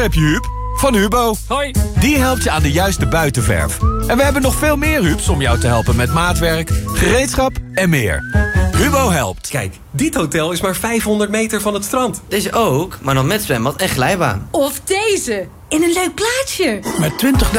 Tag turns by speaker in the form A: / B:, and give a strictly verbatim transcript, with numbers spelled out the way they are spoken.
A: heb je Huub, van Hubo.
B: Hoi.
A: Die helpt je aan de juiste buitenverf. En we hebben nog veel meer Hubs om jou te helpen met maatwerk, gereedschap en meer. Hubo helpt.
B: Kijk, dit hotel is maar vijfhonderd meter van het strand.
C: Deze ook, maar dan met zwembad en glijbaan.
D: Of deze, in een leuk plaatsje.
E: Met twintigduizend